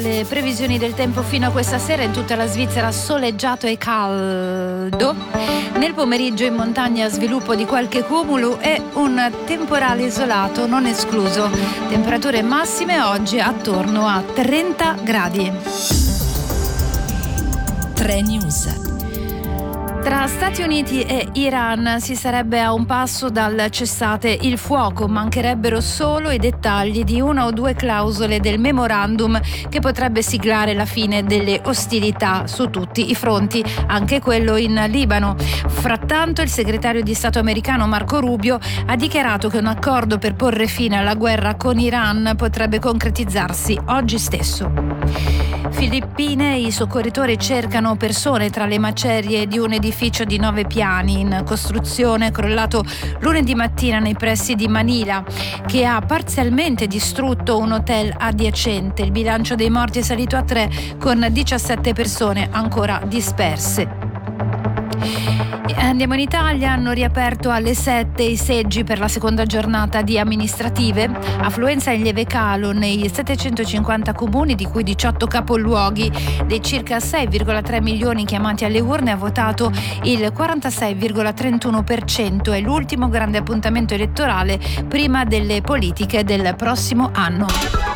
le previsioni del tempo fino a questa sera in tutta la Svizzera soleggiato e caldo. Nel pomeriggio in montagna sviluppo di qualche cumulo e un temporale isolato non escluso. Temperature massime oggi attorno a 30 gradi. 3 News. Tra Stati Uniti e Iran si sarebbe a un passo dal cessate il fuoco, mancherebbero solo i dettagli di una o due clausole del memorandum che potrebbe siglare la fine delle ostilità su tutti i fronti, anche quello in Libano. Frattanto il segretario di Stato americano Marco Rubio ha dichiarato che un accordo per porre fine alla guerra con Iran potrebbe concretizzarsi oggi stesso. Filippine, i soccorritori cercano persone tra le macerie di un edificio di 9 piani in costruzione crollato lunedì mattina nei pressi di Manila, che ha parzialmente distrutto un hotel adiacente. Il bilancio dei morti è salito a 3, con 17 persone ancora disperse. Andiamo in Italia, hanno riaperto alle 7 i seggi per la seconda giornata di amministrative, affluenza in lieve calo nei 750 comuni, di cui 18 capoluoghi. Dei circa 6,3 milioni chiamati alle urne ha votato il 46,31%, è l'ultimo grande appuntamento elettorale prima delle politiche del prossimo anno.